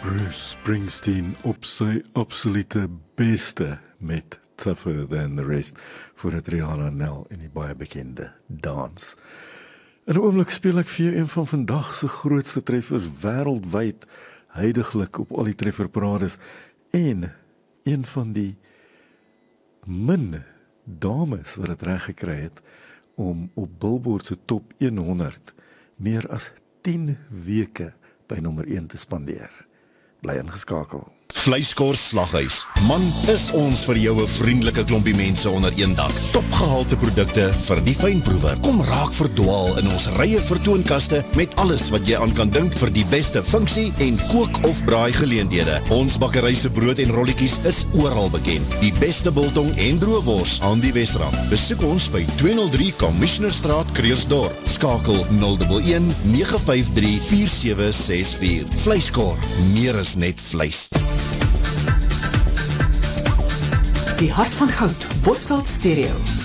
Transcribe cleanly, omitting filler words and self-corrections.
Bruce Springsteen op sy absolute beste met Tougher Than The Rest voordat Rihanna Nel en die baie bekende dans. In 'n oomblik speel ek vir jou een van vandag se grootste treffers wêreldwyd, huidiglik op al die trefferparades en een van die min dames wat dit reg gekry het om op Billboard se top 100 meer as 10 weke by nommer 1 te spandeer. Bly ingeskakel. Vleiskors Slaghuis. Man, is ons vir jou 'n vriendelike klompie mense onder een dak. Topgehalte produkte vir die fynproewer. Kom raak verdwaal in ons rye vertoonkaste met alles wat jy aan kan dink vir die beste funksie en kook of braai geleenthede. Ons bakkery se brood en rolletjies is oral bekend. Die beste biltong en droëwors aan die Wesrand. Besoek ons by 203 Commissionerstraat, Kreersdorp. Skakel 011 953 4764. Vleiskor, meer is net vleis. Die hart van goud, Bosveld Stereo.